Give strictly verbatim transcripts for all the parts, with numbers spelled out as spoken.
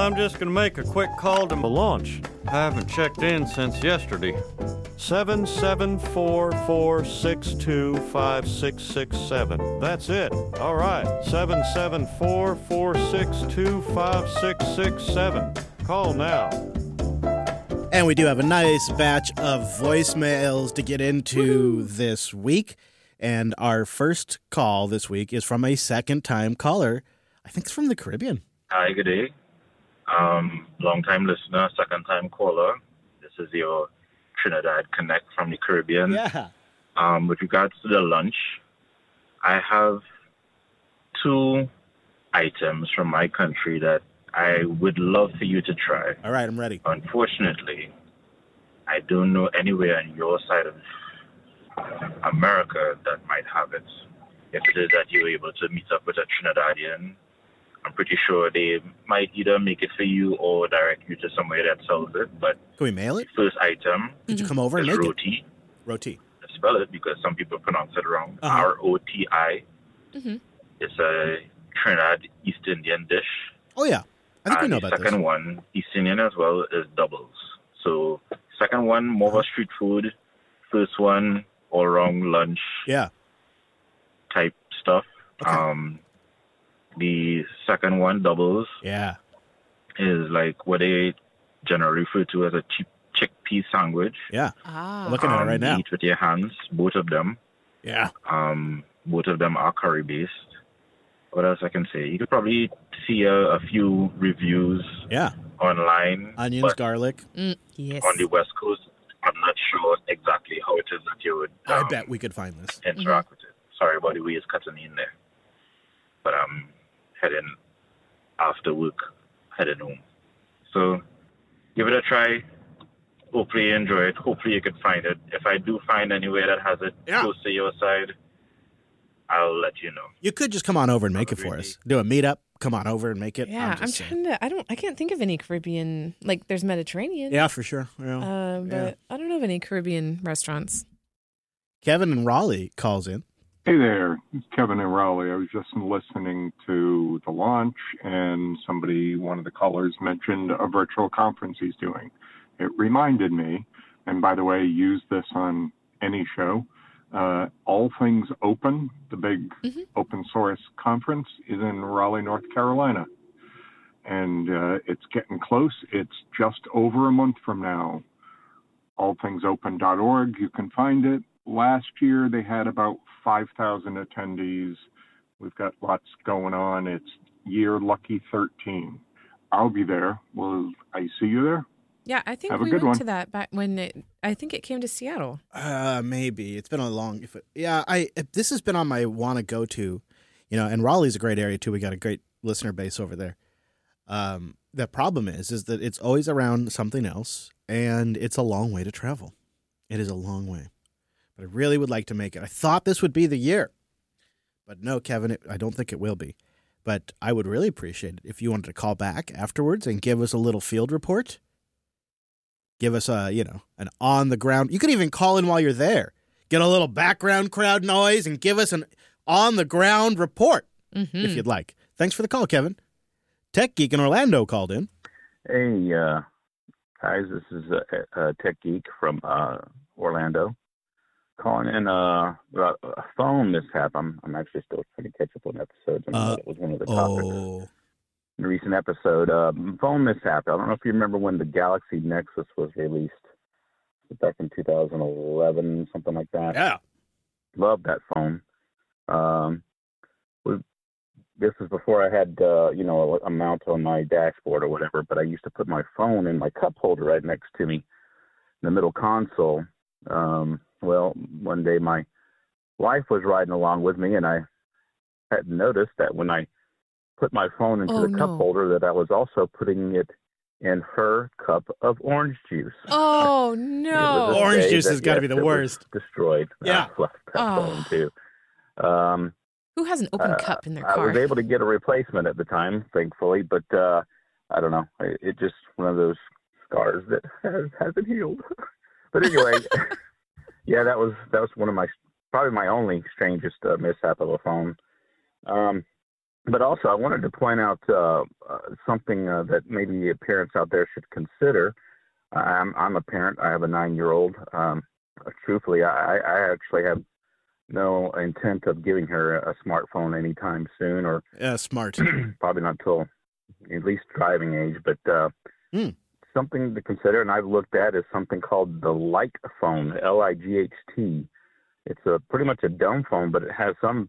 I'm just going to make a quick call to the launch. I haven't checked in since yesterday. seven seven four four six two five six six seven. That's it. All right. seven seven four four six two five six six seven. Call now. And we do have a nice batch of voicemails to get into Woo-hoo. This week. And our first call this week is from a second-time caller. I think it's from the Caribbean. Hi, good day. Um, long-time listener, second-time caller. This is your Trinidad Connect from the Caribbean. Yeah. Um, with regards to the lunch, I have two items from my country that I would love for you to try. All right, I'm ready. Unfortunately, I don't know anywhere on your side of America that might have it. If it is that you're able to meet up with a Trinidadian, I'm pretty sure they might either make it for you or direct you to somewhere that sells it. But can we mail it? First item. Could you come over and is make roti. it? Roti. I spell it because some people pronounce it wrong. Uh-huh. R O T I. Mm-hmm. It's a Trinidad East Indian dish. Oh, yeah. I think and we know the about second this. one, East Indian as well, is doubles. So second one, more of a street food. First one, all around lunch. Yeah. Type stuff. Okay. Um, the second one, doubles. Yeah. Is like what they generally refer to as a cheap chickpea sandwich. Yeah. Ah. I'm looking at it right Um, now. You eat with your hands, both of them. Yeah. Um, both of them are curry based. What else I can say? You could probably see a, a few reviews Yeah. online. Onions, but garlic. Mm, yes. on the West Coast, I'm not sure exactly how it is that you would um, I bet we could find this. interact with it. Sorry about the way it's cutting in there. But I'm heading after work, heading home. So give it a try. Hopefully you enjoy it. Hopefully you can find it. If I do find anywhere that has it Yeah. close to your side, I'll let you know. You could just come on over and make Have it a for great us. Do a meetup. Come on over and make it. Yeah, I'm, just saying. trying to. I don't. I can't think of any Caribbean. Like, there's Mediterranean. Yeah, for sure. Yeah. Uh, but Yeah. I don't know of any Caribbean restaurants. Kevin in Raleigh calls in. Hey there, it's Kevin in Raleigh. I was just listening to the launch, and somebody, one of the callers, mentioned a virtual conference he's doing. It reminded me, and by the way, use this on any show, uh, All Things Open, the big Mm-hmm. open source conference, is in Raleigh, North Carolina. And uh, it's getting close. It's just over a month from now. all things open dot org, you can find it. Last year, they had about five thousand attendees. We've got lots going on. It's year lucky thirteen. I'll be there. Will I see you there? Yeah, I think Have a we good went one. to that back when it. I think it came to Seattle. Uh, maybe it's been a long. If it, yeah, I if this has been on my want to go to, you know, and Raleigh's a great area too. We got a great listener base over there. Um, the problem is, is that it's always around something else, and it's a long way to travel. It is a long way, but I really would like to make it. I thought this would be the year, but no, Kevin, it, I don't think it will be. But I would really appreciate it if you wanted to call back afterwards and give us a little field report. Give us a, you know, an on the ground. You could even call in while you're there. Get a little background crowd noise and give us an on the ground report Mm-hmm. if you'd like. Thanks for the call, Kevin. Tech Geek in Orlando called in. Hey, uh, guys, this is uh, uh, Tech Geek from uh, Orlando. Calling in uh, about a phone mishap. I'm, I'm actually still trying to catch up on episodes. I know Uh, that was one of the topics Oh, in a recent episode. Uh, phone mishap. I don't know if you remember when the Galaxy Nexus was released back in two thousand eleven, something like that. yeah. Love that phone. Um, we, this was before I had, uh, you know, a, a mount on my dashboard or whatever, but I used to put my phone in my cup holder right next to me in the middle console. Um, well, one day my wife was riding along with me, and I had noticed that when I put my phone into Oh, the no. cup holder, that I was also putting it in her cup of orange juice. Oh It was a no! Orange day juice that, has gotta be yes, the it was worst. Destroyed. Yeah. I left that Oh. phone too. Um, Who has an open uh, cup in their I car? was able to get a replacement at the time, thankfully, but uh, I don't know. It, it just one of those scars that has, hasn't healed. But anyway, yeah, that was that was one of my probably my only strangest uh, mishap of a phone. Um, but also, I wanted to point out uh, uh, something uh, that maybe parents out there should consider. I'm, I'm a parent. I have a nine-year-old. Um, truthfully, I, I actually have no intent of giving her a smartphone anytime soon, or Yeah, smart. probably not till at least driving age. But uh, Mm. something to consider, and I've looked at, is something called the Like phone, L I G H T. It's a pretty much a dumb phone, but it has some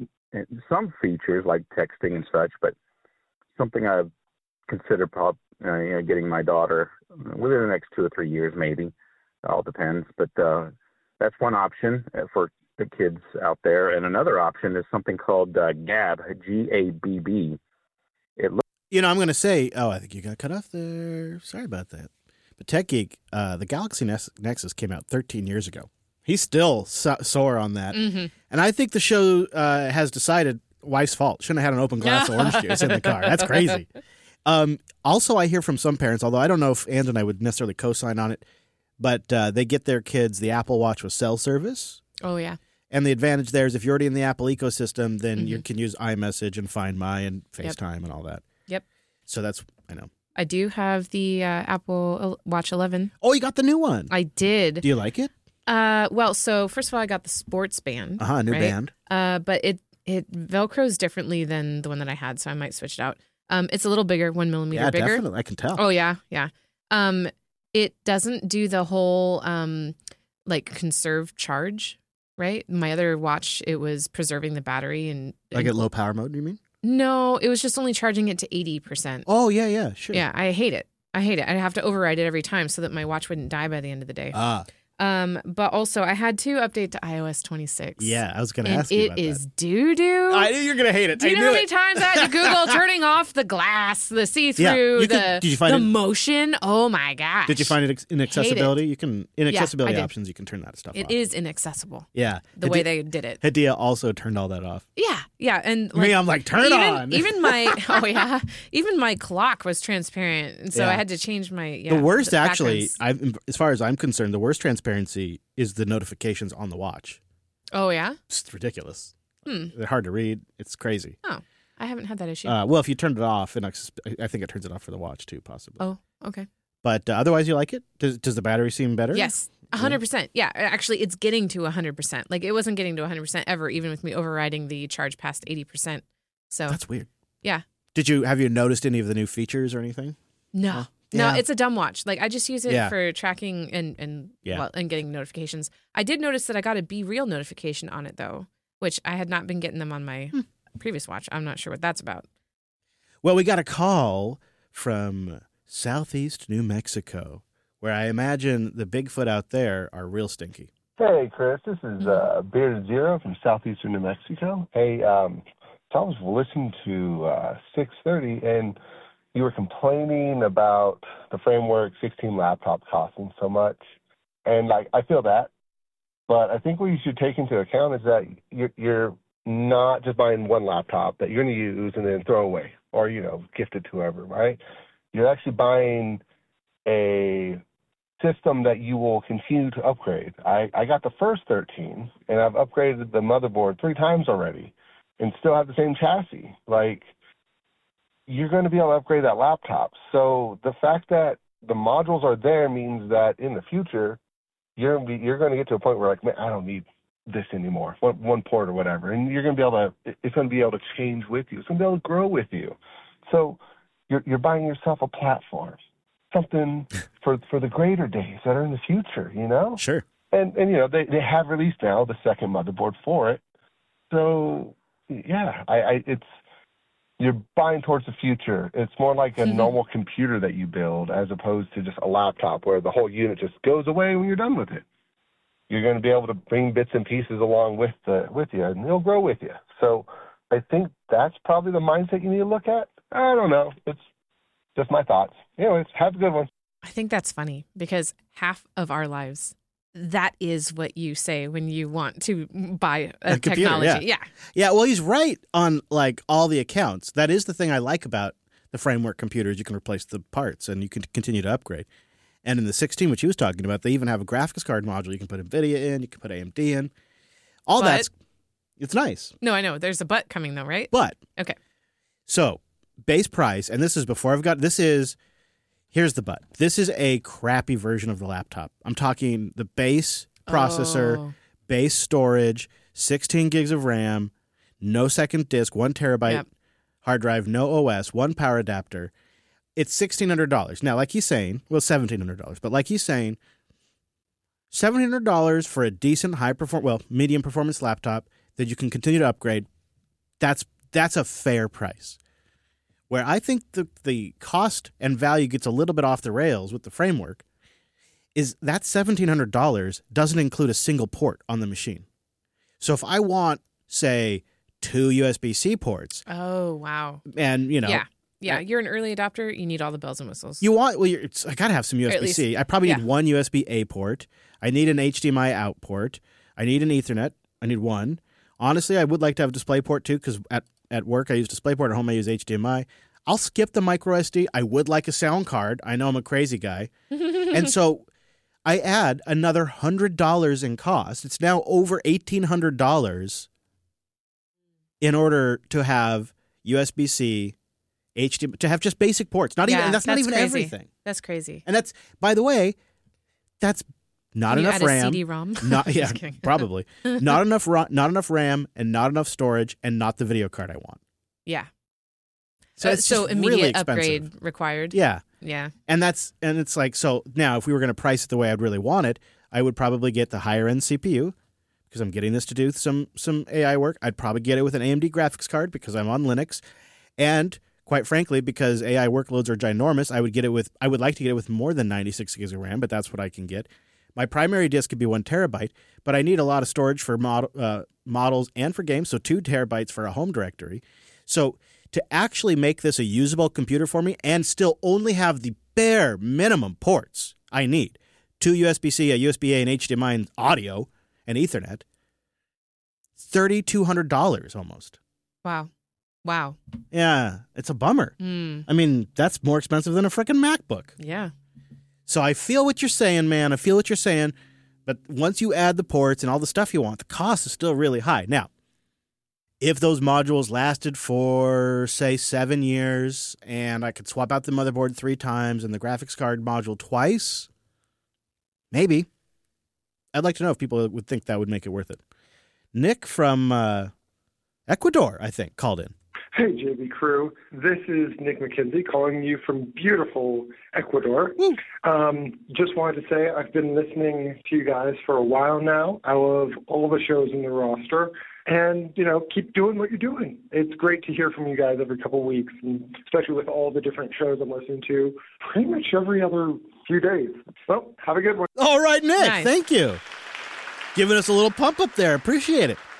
some features like texting and such. But something I've considered prob- uh, you know, getting my daughter within the next two or three years, maybe. It all depends. But uh, that's one option for the kids out there. And another option is something called uh, Gabb, G A B B. It looks You know, I'm going to say, oh, I think you got cut off there. Sorry about that. But Tech Geek, uh, the Galaxy Nex- Nexus came out thirteen years ago. He's still so- sore on that. Mm-hmm. And I think the show uh, has decided wife's fault. Shouldn't have had an open glass of orange juice in the car. That's crazy. Um, also, I hear from some parents, although I don't know if Ann and I would necessarily co-sign on it, but uh, they get their kids the Apple Watch with cell service. Oh, yeah. And the advantage there is if you're already in the Apple ecosystem, then Mm-hmm. you can use iMessage and Find My and Yep. FaceTime and all that. Yep. So that's, I know. I do have the uh, Apple Watch eleven. Oh, you got the new one. I did. Do you like it? Uh, well, so first of all, I got the sports band. Uh-huh, new right? band. Uh, but it it velcros differently than the one that I had, so I might switch it out. Um, it's a little bigger, one millimeter Yeah, bigger. definitely. I can tell. Oh yeah, yeah. Um, it doesn't do the whole um, like conserve charge, right? My other watch, it was preserving the battery and Like at low power mode, you mean? no, it was just only charging it to eighty percent. Oh, yeah, yeah, sure. Yeah, I hate it. I hate it. I have to override it every time so that my watch wouldn't die by the end of the day. Ah, Um, but also I had to update to i O S twenty-six. yeah, I was going to And ask you it about is doo doo. that. I knew you were going to hate it. Do you I know knew how many it. times I had to Google turning off the glass, the see-through, Yeah, you the, could- did you find the it- motion? Oh my gosh. Did you find it in accessibility? You can, in I accessibility did. options, you can turn that stuff It off. is inaccessible, Yeah. the way Hadi- they did it. Hadia also turned all that off. Yeah, yeah. And Me, I'm like, turn it even, on. even my, oh yeah, even my clock was transparent. And so Yeah. I had to change my, yeah. the worst, the actually, backgrounds. I've, as far as I'm concerned, the worst transparency is the notifications on the watch. Oh yeah? It's ridiculous. Hmm. They're hard to read. It's crazy. Oh, I haven't had that issue. Uh, well, if you turned it off, and I sus- I think it turns it off for the watch too, possibly. oh, okay. But uh, otherwise, you like it? Does, does the battery seem better? Yes, one hundred percent. Yeah, actually, it's getting to one hundred percent. Like, it wasn't getting to one hundred percent ever, even with me overriding the charge past eighty percent. So, That's weird. yeah. Did you have you noticed any of the new features or anything? No. Oh, No, yeah. it's a dumb watch. Like, I just use it Yeah. for tracking and and Yeah. well, and getting notifications. I did notice that I got a Be Real notification on it, though, which I had not been getting them on my Hmm. previous watch. I'm not sure what that's about. Well, we got a call from Southeast New Mexico, where I imagine the Bigfoot out there are real stinky. Hey, Chris, this is uh, Bearded Zero from southeastern New Mexico. Hey, um, so I was listening to uh, six thirty, and you were complaining about the Framework sixteen laptop costing so much. And, like, I feel that. But I think what you should take into account is that you're, you're not just buying one laptop that you're going to use and then throw away or, you know, gift it to whoever, right? You're actually buying a system that you will continue to upgrade. I, I got the first thirteen, and I've upgraded the motherboard three times already and still have the same chassis. Like, you're going to be able to upgrade that laptop. So the fact that the modules are there means that in the future, you're going to be, you're going to get to a point where, like, man, I don't need this anymore, one, one port or whatever. And you're going to be able to, it's going to be able to change with you. It's going to be able to grow with you. So you're, you're buying yourself a platform, something for for the greater days that are in the future, you know? Sure. And, and you know, they, they have released now the second motherboard for it. So, yeah, I, I it's, you're buying towards the future. It's more like a normal computer that you build as opposed to just a laptop where the whole unit just goes away when you're done with it. You're going to be able to bring bits and pieces along with the with you, and it'll grow with you. So I think that's probably the mindset you need to look at. I don't know. It's just my thoughts. Anyways, have a good one. I think that's funny because half of our lives, that is what you say when you want to buy a, A computer, technology. yeah. Yeah, well, he's right on, like, all the accounts. That is the thing I like about the Framework computers. You can replace the parts, and you can continue to upgrade. And in the sixteen, which he was talking about, they even have a graphics card module. You can put NVIDIA in, you can put A M D in. All But- that's, it's nice. No, I know. There's a but coming though, right? But Okay. So base price, and this is before I've got, this is, here's the but. This is a crappy version of the laptop. I'm talking the base processor, Oh. base storage, sixteen gigs of RAM, no second disk, one terabyte Yep. hard drive, no O S, one power adapter. It's sixteen hundred dollars. Now, like he's saying, well, seventeen hundred dollars, but like he's saying, seventeen hundred dollars for a decent high perform, well, medium performance laptop that you can continue to upgrade. That's that's a fair price. Where I think the the cost and value gets a little bit off the rails with the framework is that seventeen hundred dollars doesn't include a single port on the machine. So if I want, say, two U S B C ports, Oh, wow. and you know, Yeah. Yeah. You're an early adopter. You need all the bells and whistles. you want, well, you're, it's, I gotta have some U S B C. I probably need yeah. one U S B A port. I need an H D M I out port. I need an Ethernet. I need one. Honestly, I would like to have a DisplayPort too, because at, at work I use DisplayPort, at home I use H D M I. I'll skip the micro S D. I would like a sound card. I know I'm a crazy guy. And so I add another one hundred dollars in cost. It's now over eighteen hundred dollars in order to have U S B C, H D M I, to have just basic ports. Not Yeah, even, and that's, not that's even crazy. everything. That's crazy. And that's, by the way, that's not Can you enough add RAM. a C D ROM? Not, Just yeah, kidding. probably. Not enough, ra- not enough RAM and not enough storage and not the video card I want. Yeah. So Uh, it's so just immediate really expensive. upgrade required. Yeah. Yeah. And that's, and it's like, so now if we were going to price it the way I'd really want it, I would probably get the higher end C P U because I'm getting this to do some, some A I work. I'd probably get it with an A M D graphics card because I'm on Linux. And quite frankly, because A I workloads are ginormous, I would get it with, I would like to get it with more than ninety-six gigs of RAM, but that's what I can get. My primary disk could be one terabyte, but I need a lot of storage for mod, uh, models and for games, so two terabytes for a home directory. So to actually make this a usable computer for me and still only have the bare minimum ports I need, two U S B C, a U S B A, and H D M I, and audio, and Ethernet, three thousand two hundred dollars almost. Wow. Wow. Yeah, it's a bummer. Mm. I mean, that's more expensive than a freaking MacBook. Yeah. So I feel what you're saying, man. I feel what you're saying. But once you add the ports and all the stuff you want, the cost is still really high. Now, if those modules lasted for, say, seven years and I could swap out the motherboard three times and the graphics card module twice, maybe. I'd like to know if people would think that would make it worth it. Nick from uh, Ecuador, I think, called in. Hey, J B Crew. This is Nick McKenzie calling you from beautiful Ecuador. Um, just wanted to say I've been listening to you guys for a while now. I love all the shows in the roster. And, you know, keep doing what you're doing. It's great to hear from you guys every couple of weeks, and especially with all the different shows I'm listening to pretty much every other few days. Well, have a good one. All right, Nick. Nice. Thank you. Giving us a little pump up there. Appreciate it.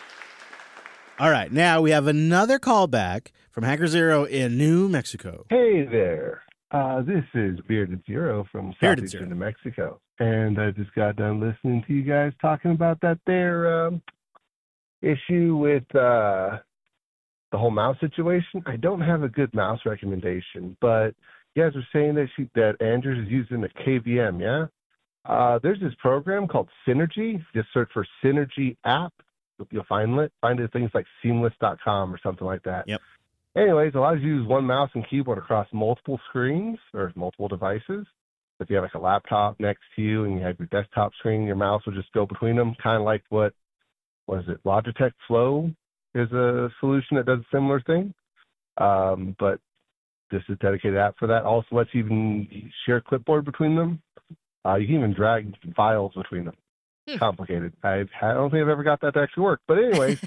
All right, now we have another call back from Hacker Zero in New Mexico. Hey there. Uh, this is Bearded Zero from Bearded Southeastern Zero. New Mexico. And I just got done listening to you guys talking about that there um, issue with uh, the whole mouse situation. I don't have a good mouse recommendation, but you guys are saying that she, that Andrews is using a K V M, yeah? Uh, there's this program called Synergy. Just search for Synergy app. You'll find it. Find it at things like seamless dot com or something like that. Yep. Anyways, it allows you to use one mouse and keyboard across multiple screens or multiple devices. If you have like a laptop next to you and you have your desktop screen, your mouse will just go between them, kind of like what, what is it, Logitech Flow is a solution that does a similar thing. Um, but this is a dedicated app for that. Also lets you even share clipboard between them. Uh, you can even drag files between them. Hmm. Complicated. I've, I don't think I've ever got that to actually work. But anyway,